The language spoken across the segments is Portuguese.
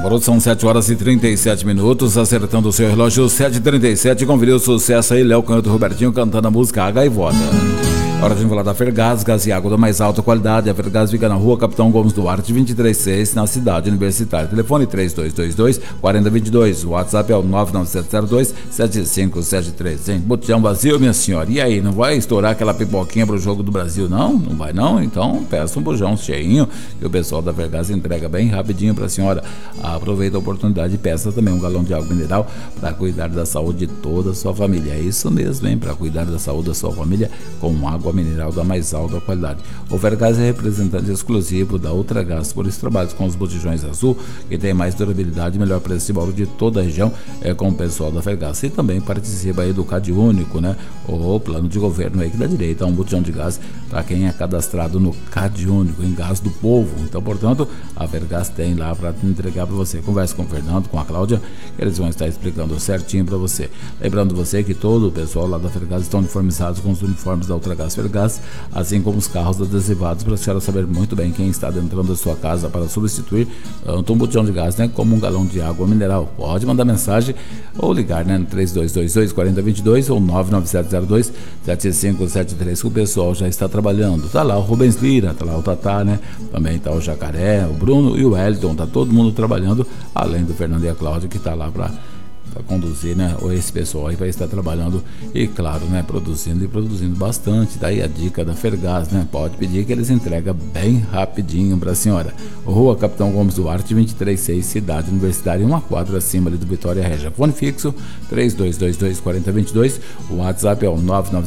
Garoto, são 7h37, acertando o seu relógio, 7h37, conferiu o sucesso aí, Léo Canhoto e Robertinho cantando a música A Gaivota. Hora de falar da Fergás, gás e água da mais alta qualidade. A Fergás fica na rua Capitão Gomes Duarte, 236, na cidade universitária. Telefone 3222-4022. O WhatsApp é o 99702-7573. Hein? Botijão vazio, minha senhora. E aí, não vai estourar aquela pipoquinha pro jogo do Brasil, não? Não vai, não? Então, peça um bujão cheinho, que o pessoal da Fergás entrega bem rapidinho pra senhora. Aproveita a oportunidade e peça também um galão de água mineral para cuidar da saúde de toda a sua família. É isso mesmo, hein? Para cuidar da saúde da sua família com água mineral da mais alta qualidade. O Fergás é representante exclusivo da Ultragás, por isso trabalha com os botijões azul, que tem mais durabilidade e melhor preço de valor de toda a região, com o pessoal da Fergás. E também participa aí do CAD Único, né? O plano de governo aí que dá direito a um botijão de gás para quem é cadastrado no CAD Único, em Gás do Povo. Então, portanto, a Fergás tem lá para entregar para você. Converse com o Fernando, com a Cláudia, que eles vão estar explicando certinho para você. Lembrando você que todo o pessoal lá da Fergás estão uniformizados com os uniformes da Ultragás Fergás, assim como os carros adesivados, para a senhora saber muito bem quem está adentrando a sua casa para substituir tanto um botijão de gás, né, como um galão de água mineral. Pode mandar mensagem ou ligar, né, no 3222-4022 ou 99702-7573, que o pessoal já está trabalhando. Tá lá o Rubens Lira, tá lá o Tatá, né, também tá o Jacaré, o Bruno e o Wellington, tá todo mundo trabalhando, além do Fernando e a Cláudia, que tá lá para conduzir, né? Ou esse pessoal aí vai estar trabalhando e, claro, né? Produzindo bastante. Daí a dica da Fergás, né? Pode pedir que eles entregam bem rapidinho para a senhora. Rua Capitão Gomes Duarte, 236, cidade universitária, uma quadra acima ali do Vitória Regia. Fone fixo 3222-4022. O WhatsApp é o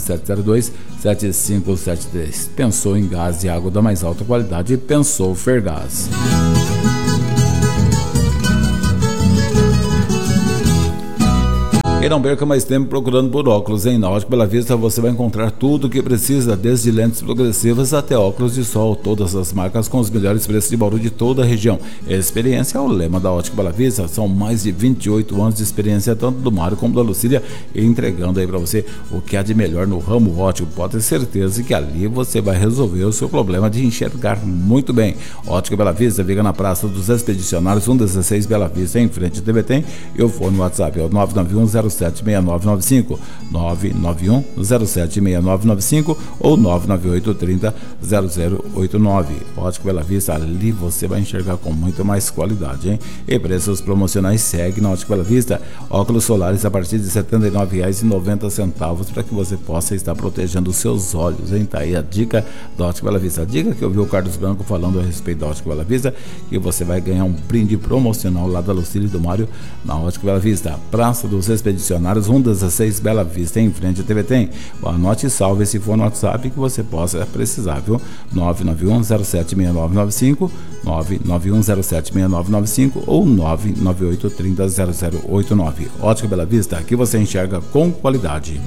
99702-7573. Pensou em gás e água da mais alta qualidade e pensou Fergás. E não perca mais tempo procurando por óculos, hein? Na Ótica Bela Vista você vai encontrar tudo o que precisa, desde lentes progressivas até óculos de sol, todas as marcas com os melhores preços de Bauru de toda a região. Experiência é o lema da Ótica Bela Vista, são mais de 28 anos de experiência, tanto do Mário como da Lucília, entregando aí para você o que há de melhor no ramo ótico. Pode ter certeza que ali você vai resolver o seu problema de enxergar muito bem. Ótica Bela Vista fica na Praça dos Expedicionários, 116 Bela Vista, em frente ao TVT, e o fone no WhatsApp é o 991076995, 991076995 ou 998300089. Ótica Bela Vista, ali você vai enxergar com muito mais qualidade, hein? E preços promocionais segue na Ótica Bela Vista. Óculos solares a partir de R$ 79,90 para que você possa estar protegendo os seus olhos, hein? Tá aí a dica da Ótica Bela Vista. A dica que eu vi o Carlos Branco falando a respeito da Ótica Bela Vista, que você vai ganhar um brinde promocional lá da Lucília e do Mário na Ótica Bela Vista. Praça dos Expedicionários, 116 Bela Vista, em frente à TVT. Anote e salve esse fone no WhatsApp que você possa precisar, viu? 991076995, 991076995 ou 998300089. Ótica Bela Vista, aqui você enxerga com qualidade.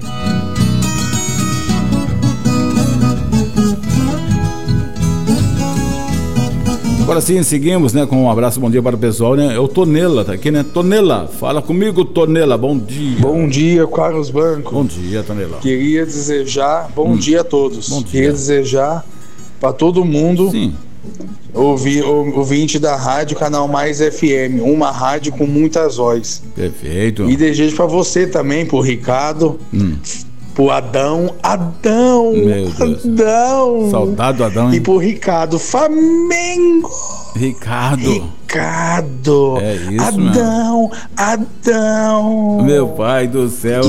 Agora sim, seguimos, né, com um abraço, bom dia para o pessoal, né? É o Tonela, tá aqui, né? Tonela, fala comigo, Tonela, bom dia. Bom dia, Carlos Branco. Bom dia, Tonela. Queria desejar, bom dia a todos. Bom dia. Queria desejar para todo mundo, sim, ouvinte da rádio Canal Mais FM, uma rádio com muitas vozes. Perfeito. E desejo para você também, pro Ricardo, pro Adão, meu Deus. Adão. Saudade do Adão, hein? E pro Ricardo, Flamengo. Ricardo. É isso, Adão, Adão. Meu pai do céu,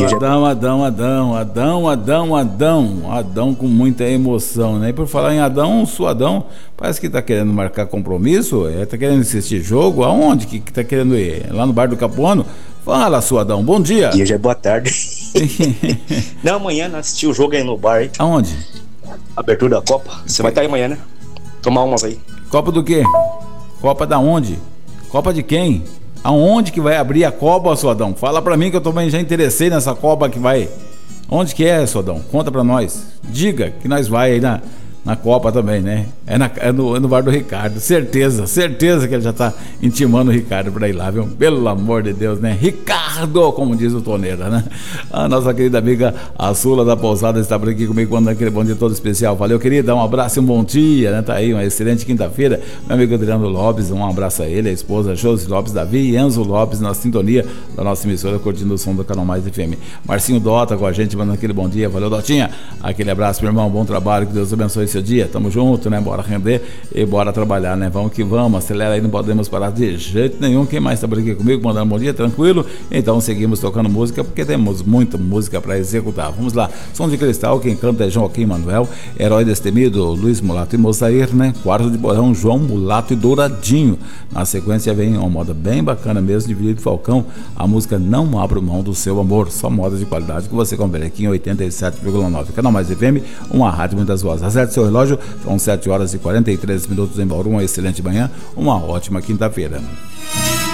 Adão com muita emoção, né? E por falar em Adão, Suadão, parece que tá querendo marcar compromisso, tá querendo assistir jogo, aonde que tá querendo ir? Lá no bar do Capuano? Fala, Suadão, bom dia. E hoje é boa tarde. Não, amanhã nós assistimos o jogo aí no bar, hein? Aonde? Abertura da Copa. Você vai estar aí amanhã, né? Tomar umas aí. Copa do quê? Copa da onde? Copa de quem? Aonde que vai abrir a Copa, Suadão? Fala pra mim que eu também já interessei nessa Copa que vai. Onde que é, Suadão? Conta pra nós. Diga que nós vai aí na Copa também, né? É no bar do Ricardo. Certeza que ele já tá intimando o Ricardo pra ir lá, viu? Pelo amor de Deus, né? Ricardo, como diz o Toneira, né? A nossa querida amiga, a Sula da Pousada, está por aqui comigo mandando aquele bom dia todo especial. Valeu, querida, um abraço e um bom dia, né? Tá aí, uma excelente quinta-feira. Meu amigo Adriano Lopes, um abraço a ele, a esposa Josi Lopes, Davi e Enzo Lopes na sintonia da nossa emissora, curtindo o som do Canal Mais FM. Marcinho Dota com a gente, mandando aquele bom dia. Valeu, Dotinha. Aquele abraço, meu irmão, bom trabalho, que Deus abençoe seu dia. Tamo junto, né? Bora render e bora trabalhar, né? Vamos que vamos, acelera aí, não podemos parar de jeito nenhum. Quem mais tá por aqui comigo, mandando um bom dia, tranquilo? Então seguimos tocando música, porque temos muita música para executar. Vamos lá, Som de Cristal, quem canta é Joaquim Manuel, Herói Destemido, Luiz Mulato e Mozair, né? Quarto de Borão, João Mulato e Douradinho. Na sequência vem uma moda bem bacana mesmo, de Vila de Falcão, a música Não Abro Mão do Seu Amor, só moda de qualidade que você confere aqui em 87,9. Canal Mais FM, uma rádio muitas vozes. Acerte seu relógio, são 7 horas e 43 minutos em Bauru. Uma excelente manhã, uma ótima quinta-feira.